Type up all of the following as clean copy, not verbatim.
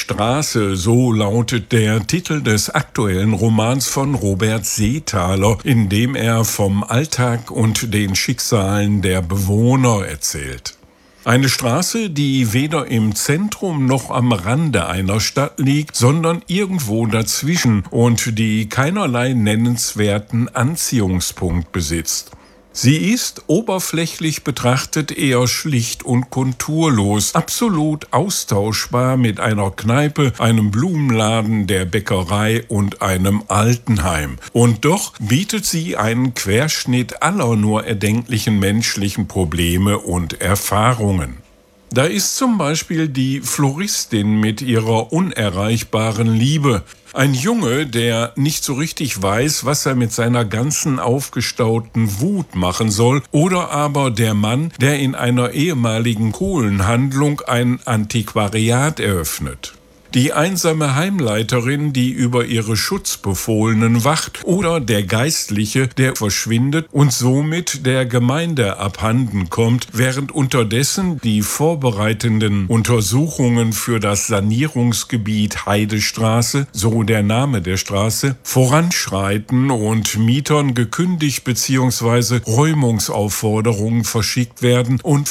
Straße, so lautet der Titel des aktuellen Romans von Robert Seethaler, in dem er vom Alltag und den Schicksalen der Bewohner erzählt. Eine Straße, die weder im Zentrum noch am Rande einer Stadt liegt, sondern irgendwo dazwischen und die keinerlei nennenswerten Anziehungspunkt besitzt. Sie ist oberflächlich betrachtet eher schlicht und konturlos, absolut austauschbar mit einer Kneipe, einem Blumenladen, der Bäckerei und einem Altenheim. Und doch bietet sie einen Querschnitt aller nur erdenklichen menschlichen Probleme und Erfahrungen. Da ist zum Beispiel die Floristin mit ihrer unerreichbaren Liebe, ein Junge, der nicht so richtig weiß, was er mit seiner ganzen aufgestauten Wut machen soll, oder aber der Mann, der in einer ehemaligen Kohlenhandlung ein Antiquariat eröffnet. Die einsame Heimleiterin, die über ihre Schutzbefohlenen wacht, oder der Geistliche, der verschwindet und somit der Gemeinde abhanden kommt, während unterdessen die vorbereitenden Untersuchungen für das Sanierungsgebiet Heidestraße, so der Name der Straße, voranschreiten und Mietern gekündigt bzw. Räumungsaufforderungen verschickt werden und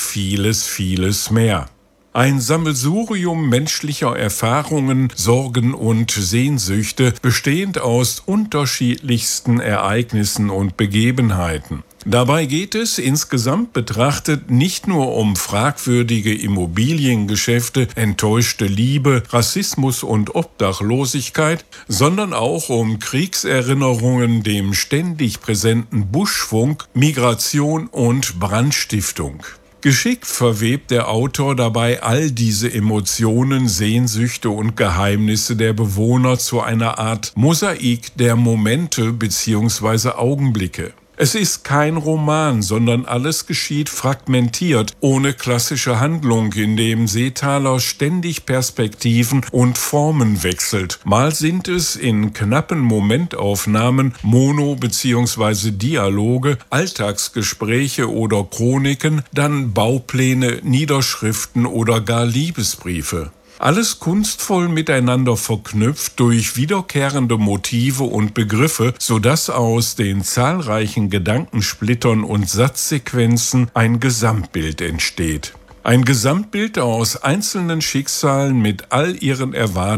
vieles mehr. Ein Sammelsurium menschlicher Erfahrungen, Sorgen und Sehnsüchte, bestehend aus unterschiedlichsten Ereignissen und Begebenheiten. Dabei geht es insgesamt betrachtet nicht nur um fragwürdige Immobiliengeschäfte, enttäuschte Liebe, Rassismus und Obdachlosigkeit, sondern auch um Kriegserinnerungen, dem ständig präsenten Buschfunk, Migration und Brandstiftung. Geschickt verwebt der Autor dabei all diese Emotionen, Sehnsüchte und Geheimnisse der Bewohner zu einer Art Mosaik der Momente bzw. Augenblicke. Es ist kein Roman, sondern alles geschieht fragmentiert, ohne klassische Handlung, in dem Seethaler ständig Perspektiven und Formen wechselt. Mal sind es in knappen Momentaufnahmen Mono- bzw. Dialoge, Alltagsgespräche oder Chroniken, dann Baupläne, Niederschriften oder gar Liebesbriefe. Alles kunstvoll miteinander verknüpft durch wiederkehrende Motive und Begriffe, sodass aus den zahlreichen Gedankensplittern und Satzsequenzen ein Gesamtbild entsteht. Ein Gesamtbild aus einzelnen Schicksalen mit all ihren Erwartungen